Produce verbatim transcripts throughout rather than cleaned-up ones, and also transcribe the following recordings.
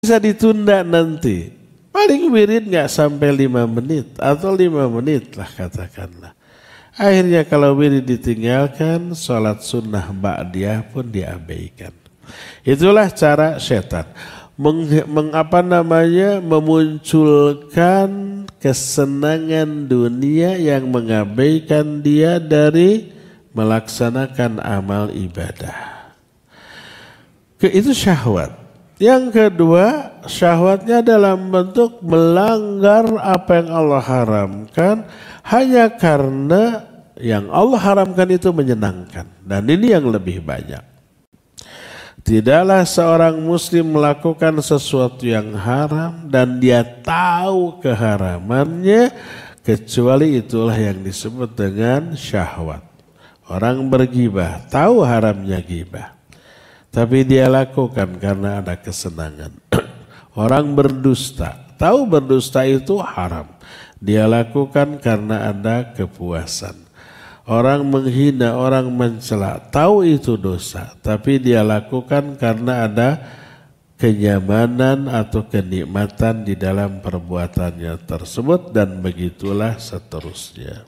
bisa ditunda nanti. Paling wirid nggak sampai lima menit atau lima menit lah katakanlah. Akhirnya kalau wirid ditinggalkan, sholat sunnah ba'diyah pun diabaikan. Itulah cara setan. Meng, meng, apa namanya, memunculkan kesenangan dunia yang mengabaikan dia dari melaksanakan amal ibadah. Ke, itu syahwat. Yang kedua, syahwatnya dalam bentuk melanggar apa yang Allah haramkan hanya karena yang Allah haramkan itu menyenangkan. Dan ini yang lebih banyak. Tidaklah seorang muslim melakukan sesuatu yang haram dan dia tahu keharamannya kecuali itulah yang disebut dengan syahwat. Orang bergibah, tahu haramnya gibah. Tapi dia lakukan karena ada kesenangan. Orang berdusta, tahu berdusta itu haram. Dia lakukan karena ada kepuasan. Orang menghina, orang mencela, tahu itu dosa. Tapi dia lakukan karena ada kenyamanan atau kenikmatan di dalam perbuatannya tersebut. Dan begitulah seterusnya.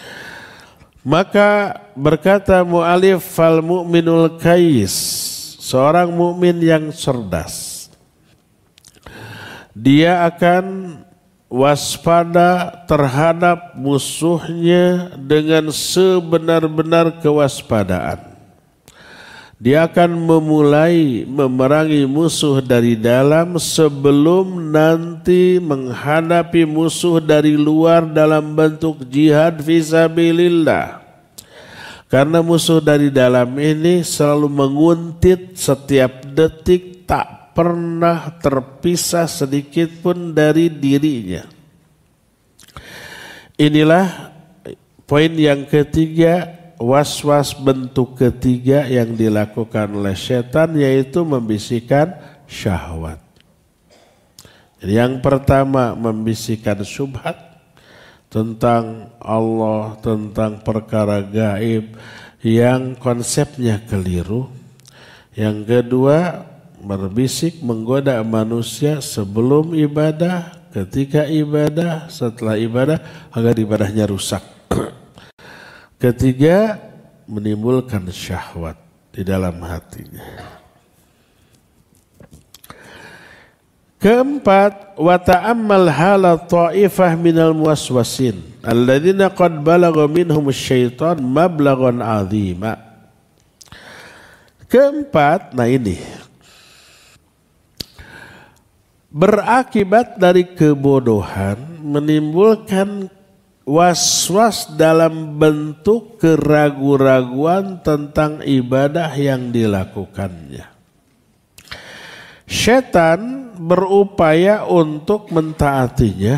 Maka berkata mu'alif fal mu'minul kais. Seorang mukmin yang cerdas, dia akan waspada terhadap musuhnya dengan sebenar-benar kewaspadaan. Dia akan memulai memerangi musuh dari dalam sebelum nanti menghadapi musuh dari luar dalam bentuk jihad fisabilillah. Karena musuh dari dalam ini selalu menguntit setiap detik, tak pernah terpisah sedikit pun dari dirinya. Inilah poin yang ketiga, was-was bentuk ketiga yang dilakukan oleh setan, yaitu membisikkan syahwat. Jadi yang pertama membisikkan syubhat tentang Allah, tentang perkara gaib yang konsepnya keliru. Yang kedua, berbisik menggoda manusia sebelum ibadah, ketika ibadah, setelah ibadah agar ibadahnya rusak. Ketiga, menimbulkan syahwat di dalam hatinya. Keempat, wa ta'ammal hala ta'ifah minal muwaswasin alladzina qad balagha minhum syaitan mablaghan 'azima. Keempat, nah ini berakibat dari kebodohan menimbulkan was-was dalam bentuk keraguan-raguan tentang ibadah yang dilakukannya. Syaitan berupaya untuk mentaatinya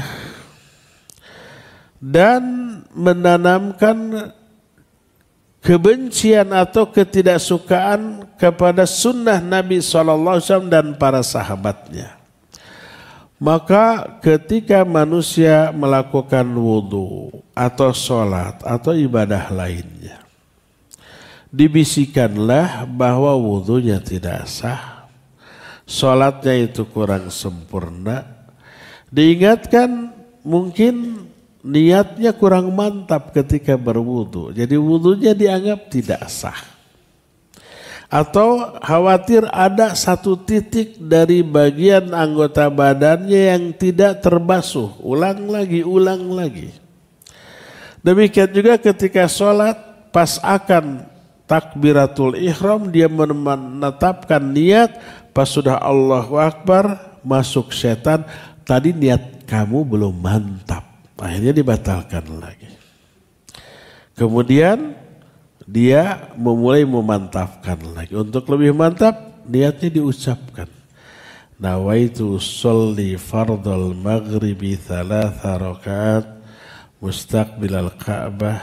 dan menanamkan kebencian atau ketidaksukaan kepada sunnah Nabi shallallahu alaihi wasallam dan para sahabatnya. Maka ketika manusia melakukan wudhu atau sholat atau ibadah lainnya, dibisikkanlah bahwa wudhunya tidak sah, sholatnya itu kurang sempurna. Diingatkan mungkin niatnya kurang mantap ketika berwudu, jadi wudunya dianggap tidak sah. Atau khawatir ada satu titik dari bagian anggota badannya yang tidak terbasuh, ulang lagi, ulang lagi. Demikian juga ketika sholat, pas akan takbiratul ihram, dia menetapkan niat. Pas sudah Allahu Akbar, masuk setan, tadi niat kamu belum mantap. Akhirnya dibatalkan lagi. Kemudian dia memulai memantapkan lagi. Untuk lebih mantap, niatnya diucapkan. Nawaitu sholli fardal maghribi thalatha rakaat mustaqbilal Ka'bah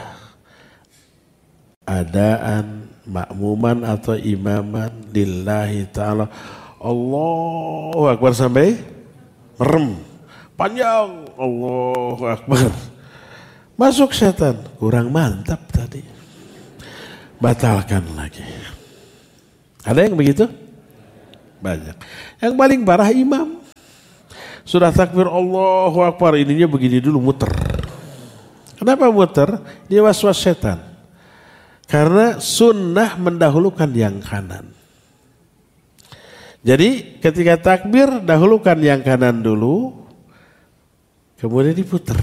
adaan makmuman atau imaman lillahi ta'ala. Allahu Akbar sampai merem panjang, Allahu Akbar. Masuk setan, kurang mantap tadi, batalkan lagi. Ada yang begitu? Banyak. Yang paling parah imam. Sudah takbir Allahu Akbar, ininya begini dulu muter. Kenapa muter? Ini was-was setan. Karena sunnah mendahulukan yang kanan. Jadi ketika takbir dahulukan yang kanan dulu, kemudian diputer.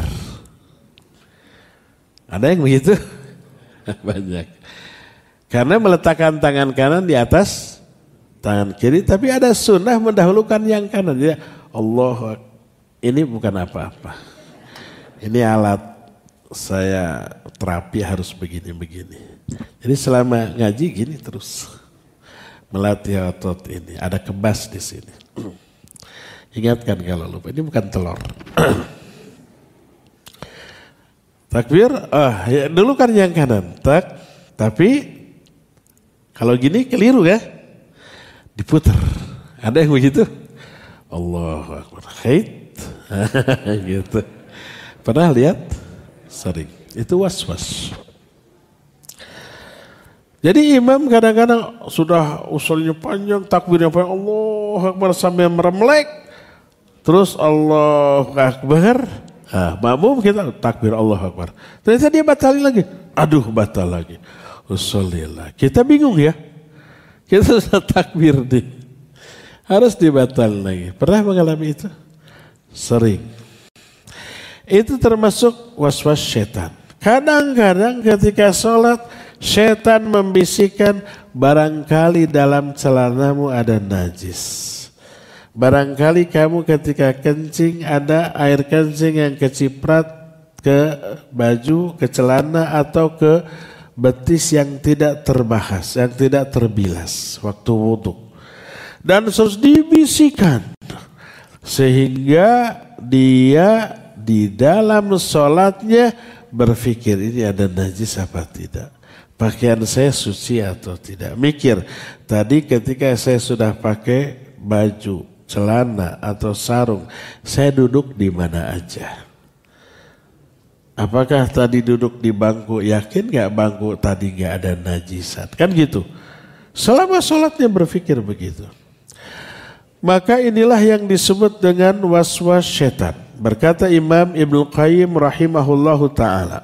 Ada yang begitu? Banyak. Karena meletakkan tangan kanan di atas tangan kiri, tapi ada sunnah mendahulukan yang kanan. Jadi Allah, ini bukan apa-apa. Ini alat saya terapi harus begini-begini. Jadi selama ngaji gini terus melatih otot ini. Ada kebas di sini. Ingatkan kalau lupa, ini bukan telur. Takbir, oh, ya, dulu kan yang kanan, tak. Tapi kalau gini keliru ya, diputar. Ada yang begitu? Allahu Akbar. Hait, gitu. Pernah lihat? Sering. Itu was-was. Jadi imam kadang-kadang sudah usulnya panjang, takbirnya panjang, Allahu Akbar sampai meremlek. Terus Allahu Akbar. Nah, makmum kita takbir Allahu Akbar. Ternyata dia batalin lagi. Aduh, batal lagi. Usulillah. Kita bingung ya. Kita sudah takbir nih. Harus dibatalin lagi. Pernah mengalami itu? Sering. Itu termasuk was-was setan. Kadang-kadang ketika sholat, setan membisikkan barangkali dalam celanamu ada najis. Barangkali kamu ketika kencing ada air kencing yang keciprat ke baju, ke celana atau ke betis yang tidak terbahas, yang tidak terbilas waktu wudhu. Dan terus dibisikkan sehingga dia di dalam sholatnya berpikir ini ada najis apa tidak. Pakaian saya suci atau tidak. Mikir, tadi ketika saya sudah pakai baju, celana atau sarung, saya duduk di mana aja. Apakah tadi duduk di bangku, yakin gak bangku tadi gak ada najisan? Kan gitu. Selama sholatnya berpikir begitu. Maka inilah yang disebut dengan waswas syaitan. Berkata Imam Ibnu Qayyim rahimahullahu ta'ala.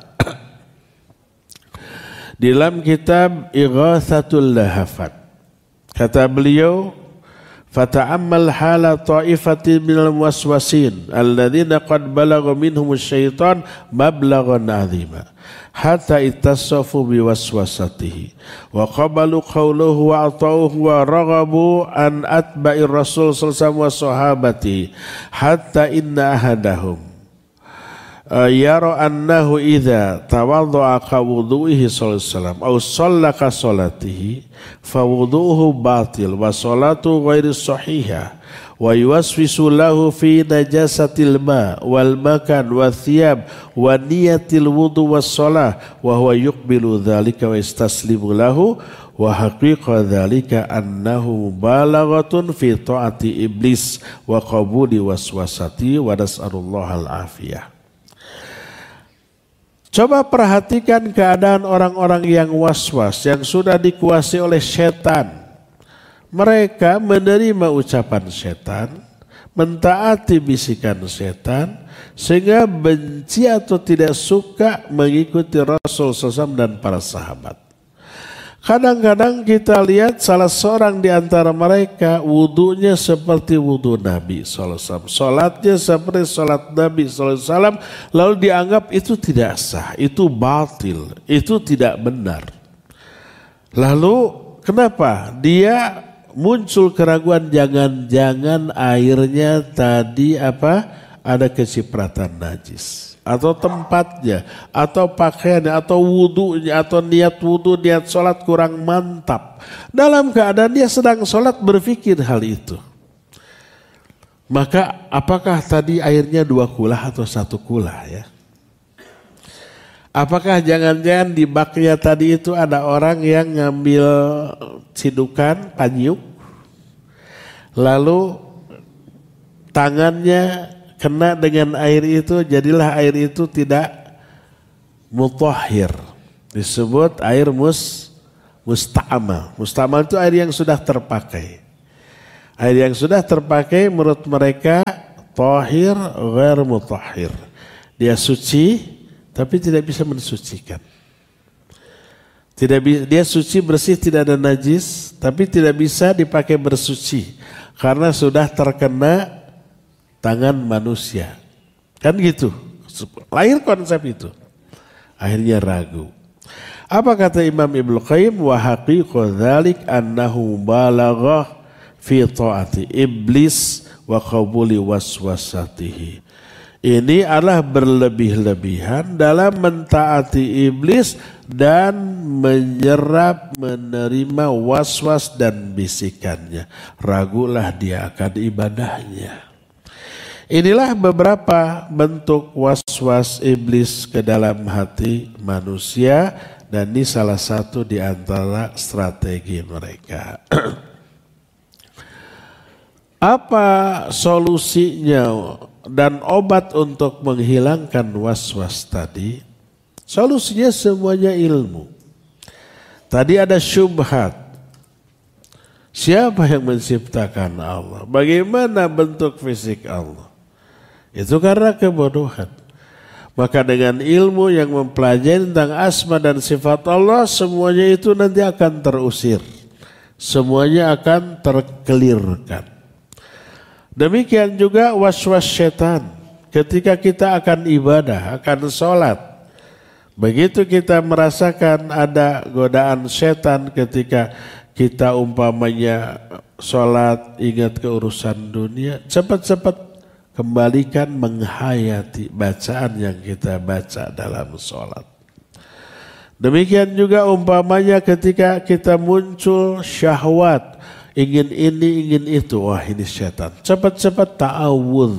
Di dalam kitab Ighathatul Lahafat. Kata beliau, fata'ammal hala ta'ifatin minal waswasin alladhina qad balagha minhum syaitan mablaghan 'azima hatta ittasafu biwaswasatihi wa qabalu qawluhu wa ata'uhu wa raghabu an atba'ir rasul sallallahu alaihi wasallam wa sahabati hatta inna ahadahum yara annahu idza tawadda'a ka wudu'ihi sallallahu alaihi wasallam aw shalla ka salatihi fa wudu'uhu batil wa salatu ghairi sahihah wa yuwaswisu lahu fi najasatil ma wal makan wa thiyab wa niyatil wudu was shalah wa huwa yuqbilu dzalika wa istaslimu lahu wa haqiqa dzalika annahu balaghatun fi ta'ati iblis wa qabuli waswasati wa nas'alullahal afiyah. Coba perhatikan keadaan orang-orang yang was-was, yang sudah dikuasai oleh setan. Mereka menerima ucapan setan, mentaati bisikan setan, sehingga benci atau tidak suka mengikuti Rasul sallallahu alaihi wasallam dan para sahabat. Kadang-kadang kita lihat salah seorang di antara mereka wudunya seperti wudu Nabi sallallahu alaihi wasallam, salatnya seperti salat Nabi sallallahu alaihi wasallam, lalu dianggap itu tidak sah, itu batil, itu tidak benar. Lalu kenapa? Dia muncul keraguan, jangan-jangan airnya tadi apa? Ada kecipratan najis. Atau tempatnya, atau pakaiannya, atau wudunya, atau niat wudu, niat sholat kurang mantap. Dalam keadaan dia sedang sholat berpikir hal itu. Maka apakah tadi airnya dua kulah atau satu kulah ya? Apakah jangan-jangan di baknya tadi itu ada orang yang ngambil cidukan, panyuk, lalu tangannya kena dengan air itu, jadilah air itu tidak mutahhir. Disebut air mus, musta'amal. Musta'amal itu air yang sudah terpakai. Air yang sudah terpakai menurut mereka tahir ghair mutahhir. Dia suci tapi tidak bisa mensucikan. Tidak bi- dia suci bersih tidak ada najis tapi tidak bisa dipakai bersuci karena sudah terkena tangan manusia. Kan gitu. Lahir konsep itu. Akhirnya ragu. Apa kata Imam Ibnu Qayyim? Wa haqiqu dzalik annahu balagha fi ta'ati iblis wa qabuli waswasatihi. Ini adalah berlebih-lebihan dalam mentaati iblis dan menyerap menerima waswas dan bisikannya. Ragulah dia akan ibadahnya. Inilah beberapa bentuk waswas iblis ke dalam hati manusia dan ini salah satu di antara strategi mereka. Apa solusinya dan obat untuk menghilangkan was-was tadi? Solusinya semuanya ilmu. Tadi ada syubhat. Siapa yang menciptakan Allah? Bagaimana bentuk fisik Allah? Itu karena kebodohan. Maka dengan ilmu yang mempelajari tentang asma dan sifat Allah, semuanya itu nanti akan terusir. Semuanya akan terkelirkan. Demikian juga waswas syaitan ketika kita akan ibadah, akan sholat. Begitu kita merasakan ada godaan syaitan ketika kita umpamanya sholat ingat ke urusan dunia, cepat-cepat kembalikan menghayati bacaan yang kita baca dalam sholat. Demikian juga umpamanya ketika kita muncul syahwat, ingin ini, ingin itu. Wah, ini syaitan. Cepat-cepat ta'awudz.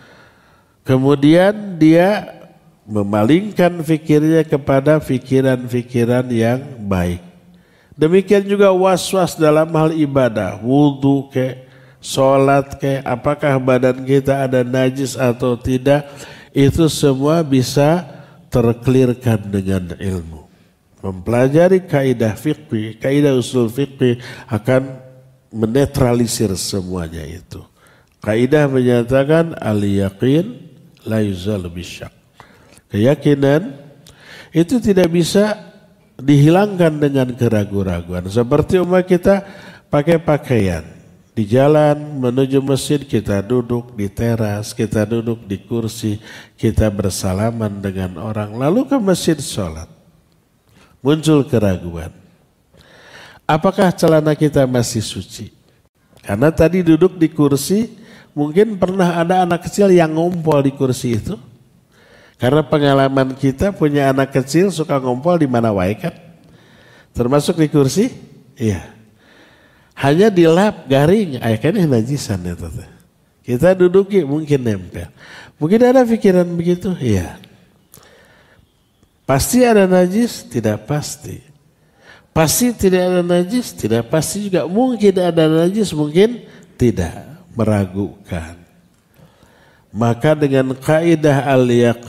Kemudian dia memalingkan fikirnya kepada fikiran-fikiran yang baik. Demikian juga was-was dalam hal ibadah. Wudu ke, sholat ke, apakah badan kita ada najis atau tidak. Itu semua bisa terklirkan dengan ilmu. Mempelajari kaidah fikih, kaidah usul fikih akan menetralisir semuanya itu. Kaidah menyatakan al-yaqin la yuzalu bisyak. Keyakinan itu tidak bisa dihilangkan dengan keraguan-raguan. Seperti umat kita pakai pakaian. Di jalan menuju masjid kita duduk di teras, kita duduk di kursi, kita bersalaman dengan orang. Lalu ke masjid sholat. Muncul keraguan. Apakah celana kita masih suci? Karena tadi duduk di kursi, mungkin pernah ada anak kecil yang ngompol di kursi itu. Karena pengalaman kita punya anak kecil suka ngompol di mana wae kan? Termasuk di kursi? Iya. Hanya dilap garing, kayaknya najisan ya tante. Kita duduki mungkin nempel. Mungkin ada pikiran begitu? Iya. Pasti ada najis? Tidak pasti. Pasti tidak ada najis, tidak pasti juga mungkin ada najis, mungkin tidak, meragukan. Maka dengan kaidah al-yaqin